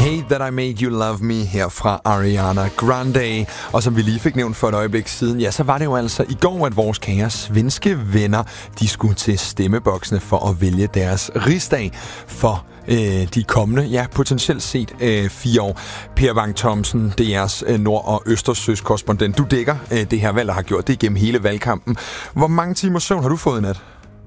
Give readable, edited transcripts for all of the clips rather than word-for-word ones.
Hate That I Made You Love Me her fra Ariana Grande. Og som vi lige fik nævnt for et øjeblik siden, ja, så var det jo altså i går, at vores kære svenske venner, de skulle til stemmeboksene for at vælge deres rigsdag for de kommende, ja, potentielt set 4 år. Per Bang Thomsen, DR's Nord- og Østersøs korrespondent. Du dækker det her valg og har gjort det igennem hele valgkampen. Hvor mange timer søvn har du fået i nat?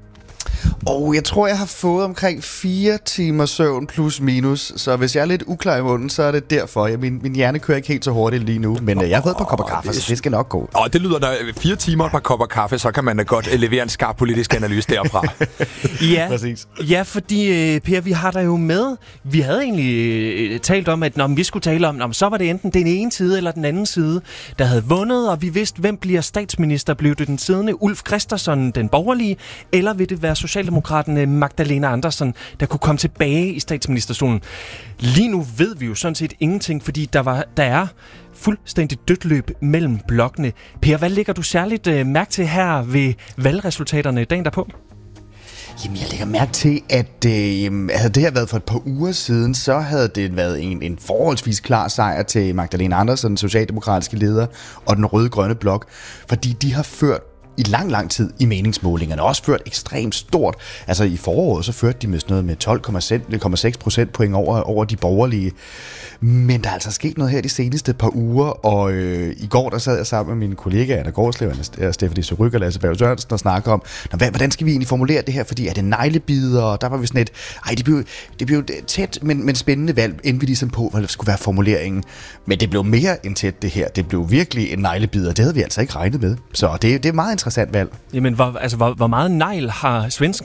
Jeg tror, jeg har fået omkring 4 timer søvn plus minus, så hvis jeg er lidt uklar i munden, så er det derfor. Min hjerne kører ikke helt så hurtigt lige nu, men jeg har fået et par kopper kaffe, så det skal nok gå. Det lyder da 4 timer og et par kopper kaffe, så kan man da godt levere en skarp politisk analyse derfra. Ja, præcis. Ja, fordi Per, vi har der jo med. Vi havde egentlig talt om, at når vi skulle tale om, så var det enten den ene side eller den anden side, der havde vundet, og vi vidste, hvem bliver statsminister. Blev det den siddende Ulf Kristersson, den borgerlige, eller vil det være Socialdemokraten Magdalena Andersson, der kunne komme tilbage i statsministerstolen? Lige nu ved vi jo sådan set ingenting, fordi der er fuldstændig dødt løb mellem blokkene. Per, hvad lægger du særligt mærke til her ved valgresultaterne dagen derpå? Jamen, jeg lægger mærke til, at havde det her været for et par uger siden, så havde det været en forholdsvis klar sejr til Magdalena Andersson, den socialdemokratiske leder, og den røde-grønne blok, fordi de har ført i lang tid i meningsmålingerne, også ført ekstremt stort. Altså i foråret, så førte de med sådan noget med 12,6 procentpoint over de borgerlige. Men der er altså sket noget her de seneste par uger, og i går der sad jeg sammen med mine kollegaer, Anna Gårdslev, Stephanie Surryk og Lasse Berg Sørensen og snakkede om, hvordan skal vi egentlig formulere det her, fordi er det neglebider, og der var vi sådan det blev tæt, men spændende valg, inden vi ligesom på, hvad det skulle være formuleringen. Men det blev mere end tæt det her. Det blev virkelig en neglebider. Det havde vi altså ikke regnet med. Så det er meget interessant valg. Jamen, hvor meget negl har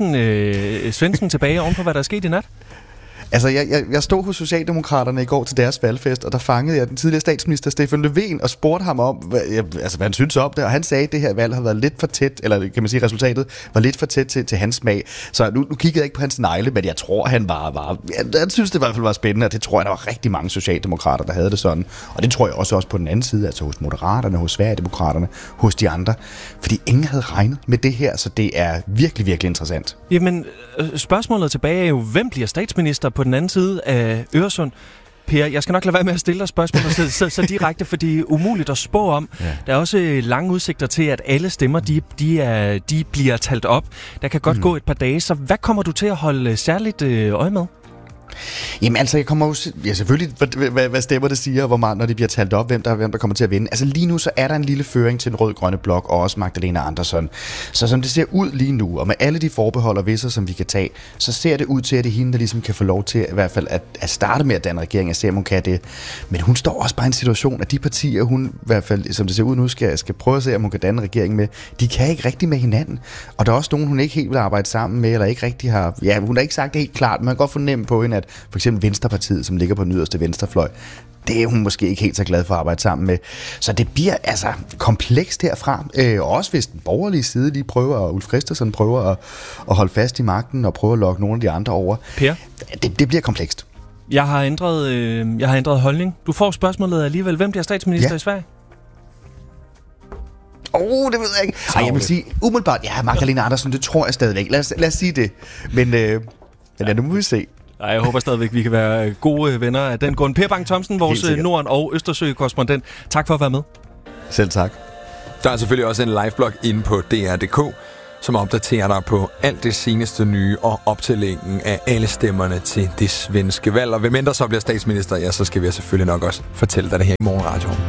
svensken tilbage ovenpå, hvad der er sket i nat? Altså, jeg stod hos Socialdemokraterne i går til deres valgfest, og der fangede jeg den tidligere statsminister Stefan Löfven og spurgte ham om, hvad han synes om det, og han sagde, at det her valg har været lidt for tæt, eller kan man sige, resultatet var lidt for tæt til hans smag. Så nu kiggede jeg ikke på hans negle, men jeg tror, han jeg synes, det i hvert fald var spændende, og det tror jeg, der var rigtig mange socialdemokrater, der havde det sådan. Og det tror jeg også på den anden side, altså hos Moderaterne, hos Sverigedemokraterne, hos de andre, fordi ingen havde regnet med det her, så det er virkelig, virkelig interessant. Jamen, spørgsmålet tilbage er jo, hvem bliver statsminister på den anden side af Øresund? Per, jeg skal nok lade være med at stille dig spørgsmål så direkte, for det er umuligt at spå om. Ja. Der er også lange udsigter til, at alle stemmer de bliver talt op. Der kan godt gå et par dage, så hvad kommer du til at holde særligt øje med? Jamen altså, jeg kommer jo selvfølgelig, hvad stemmer det siger, hvor meget, når de bliver talt op, hvem der kommer til at vinde. Altså lige nu, så er der en lille føring til den rød-grønne blok, og også Magdalena Andersson. Så som det ser ud lige nu, og med alle de forbehold og visser, som vi kan tage, så ser det ud til, at det er hende, der ligesom kan få lov til i hvert fald at starte med at danne regering, og se, om hun kan det. Men hun står også bare i en situation, at de partier, hun i hvert fald, som det ser ud nu, skal prøve at se, om hun kan danne regering med, de kan ikke rigtig med hinanden. Og der er også nogen, hun ikke helt vil arbejde sammen med, eller ikke rigtig har, hun har ikke sagt det helt klart, men man kan godt fornemme på hende, at for eksempel Venstrepartiet, som ligger på den yderste venstrefløj, det er hun måske ikke helt så glad for at arbejde sammen med. Så det bliver altså komplekst herfra. Også hvis den borgerlige side lige prøver, og Ulf Kristersson prøver at holde fast i magten og prøve at lokke nogle af de andre over. Per? Det bliver komplekst. Jeg har ændret holdning. Du får spørgsmålet alligevel. Hvem bliver statsminister i Sverige? Det ved jeg ikke. Jeg vil sige, umiddelbart, Magdalena Andersson, det tror jeg stadigvæk. Lad os sige det. Men nu må vi se. Nej, jeg håber stadigvæk, vi kan være gode venner af den grund. Per Bang Thomsen, vores Norden- og Østersø-korrespondent. Tak for at være med. Selv tak. Der er selvfølgelig også en liveblog inde på DR.dk, som opdaterer dig på alt det seneste nye og optællingen af alle stemmerne til det svenske valg. Og hvem end der så bliver statsminister, så skal vi selvfølgelig nok også fortælle dig det her i morgenradioen.